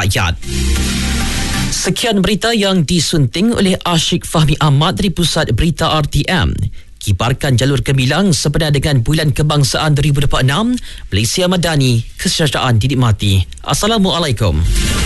rakyat. Sekian berita yang disunting oleh Asyik Fahmi Ahmad dari Pusat Berita RTM. Kibarkan jalur gemilang sebenar dengan Bulan Kebangsaan 2026. Malaysia Madani, kesejahteraan dinikmati. Assalamualaikum.